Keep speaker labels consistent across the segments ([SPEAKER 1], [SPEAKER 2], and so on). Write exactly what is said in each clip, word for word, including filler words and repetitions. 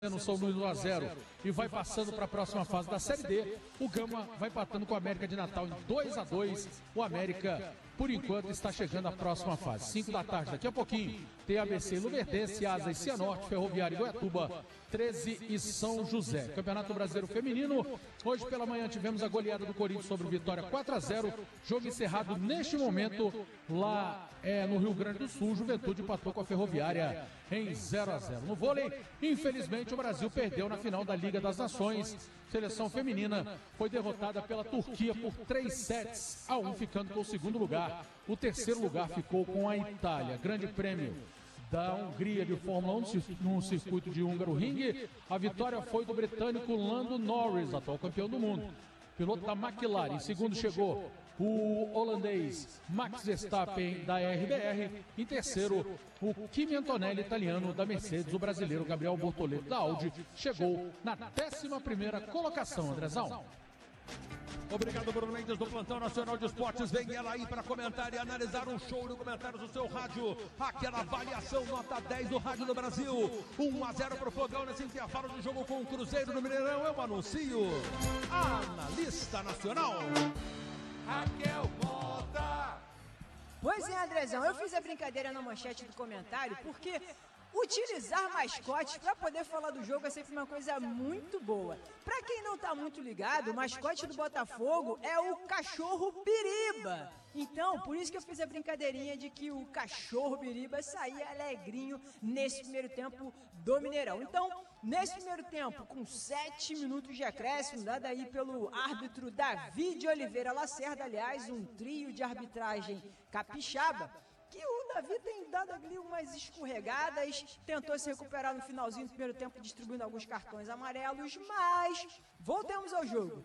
[SPEAKER 1] no São Luís um a zero e vai passando para a próxima fase da Série D. O Gama vai empatando com o América de Natal em dois a dois. O América, por enquanto, está chegando à próxima fase. cinco da tarde, daqui a pouquinho, tem A B C e Luverdense, Asa e Cianorte, Ferroviária e Goiatuba, treze e São José. Campeonato Brasileiro Feminino. Hoje pela manhã tivemos a goleada do Corinthians sobre o Vitória quatro a zero. Jogo encerrado neste momento lá é, no Rio Grande do Sul. Juventude empatou com a Ferroviária em zero a zero. No vôlei, infelizmente, o Brasil perdeu na final da Liga das Nações. Seleção feminina foi derrotada pela Turquia por três sets a um, ficando com o segundo lugar. O terceiro lugar ficou com a Itália. Grande prêmio da Hungria de Fórmula um no circuito de Húngaro Ring. A vitória foi do britânico Lando Norris, atual campeão do mundo. Piloto da McLaren. Em segundo chegou o holandês Max Verstappen da R B R. Em terceiro, o Kimi Antonelli, italiano da Mercedes. O brasileiro Gabriel Bortoleto da Audi chegou na décima primeira colocação, Andrezão.
[SPEAKER 2] Obrigado, Bruno Mendes, do Plantão Nacional de Esportes. Vem ela aí para comentar e analisar um show de comentários do seu rádio. Aquela avaliação nota dez do Rádio do Brasil. um a zero para o Fogão nesse intervalo de jogo com o Cruzeiro no Mineirão. Eu anuncio a analista nacional, Raquel Mota.
[SPEAKER 3] Pois é, Andrezão, eu fiz a brincadeira na manchete do comentário porque utilizar mascotes para poder falar do jogo é sempre uma coisa muito boa. Para quem não tá muito ligado, o mascote do Botafogo é o cachorro Biriba. Então, por isso que eu fiz a brincadeirinha de que o cachorro Biriba saía alegrinho nesse primeiro tempo do Mineirão. Então, nesse primeiro tempo, com sete minutos de acréscimo, dado aí pelo árbitro Davi de Oliveira Lacerda, aliás, um trio de arbitragem capixaba, que o Davi tem dado ali umas escorregadas, tentou se recuperar no finalzinho do primeiro tempo, distribuindo alguns cartões amarelos, mas voltemos ao jogo.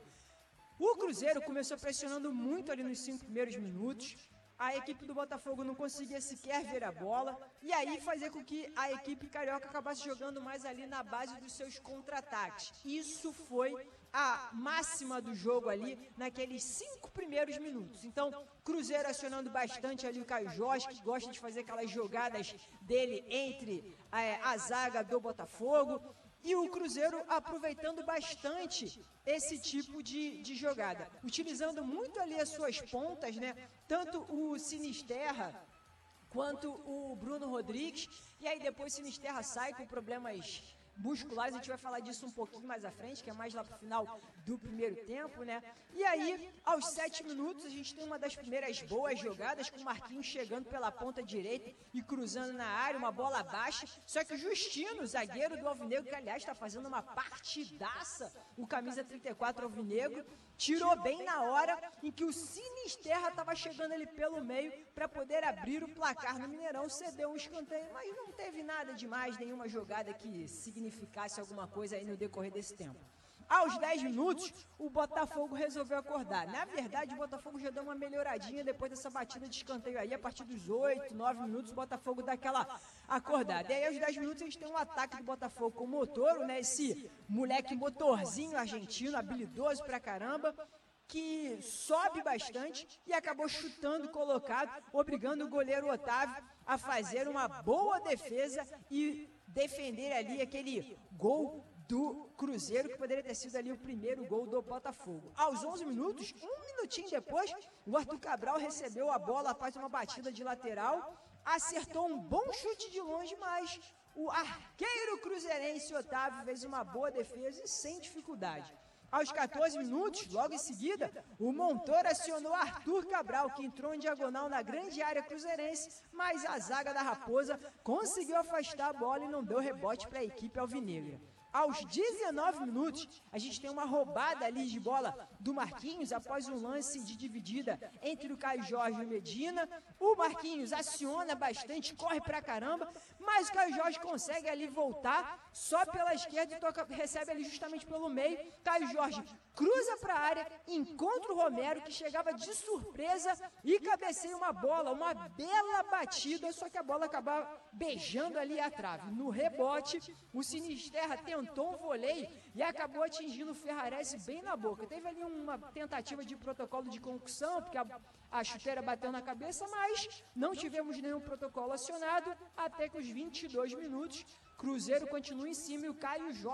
[SPEAKER 3] O Cruzeiro começou pressionando muito ali nos cinco primeiros minutos. A equipe do Botafogo não conseguia sequer ver a bola, e aí fazia com que a equipe carioca acabasse jogando mais ali na base dos seus contra-ataques. Isso foi a máxima do jogo ali naqueles cinco primeiros minutos. Então, Cruzeiro acionando bastante ali o Caio Jorge, que gosta de fazer aquelas jogadas dele entre é, a zaga do Botafogo. E o Cruzeiro aproveitando bastante esse tipo de, de jogada, utilizando muito ali as suas pontas, né? Tanto o Sinisterra quanto o Bruno Rodrigues. E aí depois o Sinisterra sai com problemas musculares, a gente vai falar disso um pouquinho mais à frente, que é mais lá pro final do primeiro tempo, né? E aí, aos sete minutos, a gente tem uma das primeiras boas jogadas, com o Marquinhos chegando pela ponta direita e cruzando na área, uma bola baixa, só que o Justino, zagueiro do Alvinegro, que aliás está fazendo uma partidaça, o camisa trinta e quatro Alvinegro, tirou bem na hora em que o Sinisterra estava chegando ali pelo meio para poder abrir o placar no Mineirão, cedeu um escanteio, mas não teve nada demais, nenhuma jogada que significasse alguma coisa aí no decorrer desse tempo. Aos dez minutos, o Botafogo resolveu acordar. Na verdade, o Botafogo já deu uma melhoradinha depois dessa batida de escanteio aí. A partir dos oito, nove minutos, o Botafogo dá aquela acordada. E aí, aos dez minutos, a gente tem um ataque do Botafogo com o Motoro, né? Esse moleque motorzinho argentino, habilidoso pra caramba, que sobe bastante e acabou chutando colocado, obrigando o goleiro Otávio a fazer uma boa defesa e defender ali aquele gol do Cruzeiro, que poderia ter sido ali o primeiro gol do Botafogo. Aos onze minutos, um minutinho depois, o Arthur Cabral recebeu a bola após uma batida de lateral, acertou um bom chute de longe, mas o arqueiro cruzeirense Otávio fez uma boa defesa e sem dificuldade. Aos quatorze minutos, logo em seguida, o Montoro acionou Arthur Cabral, que entrou em diagonal na grande área cruzeirense, mas a zaga da Raposa conseguiu afastar a bola e não deu rebote para a equipe alvinegra. Aos dezenove minutos, a gente tem uma roubada ali de bola do Marquinhos após um lance de dividida entre o Caio Jorge e o Medina. O Marquinhos aciona bastante, corre pra caramba, mas o Caio Jorge consegue ali voltar só pela esquerda e toca, recebe ali justamente pelo meio. Caio Jorge cruza pra área, encontra o Romero, que chegava de surpresa e cabeceia uma bola, uma bela batida, só que a bola acaba beijando ali a trave. No rebote, o Sinisterra tentou tentou um voleio e acabou atingindo o Ferrarese bem na boca. Teve ali uma tentativa de protocolo de concussão, porque a, a chuteira bateu na cabeça, mas não tivemos nenhum protocolo acionado até que os vinte e dois minutos, Cruzeiro continua em cima e o Caio Jorge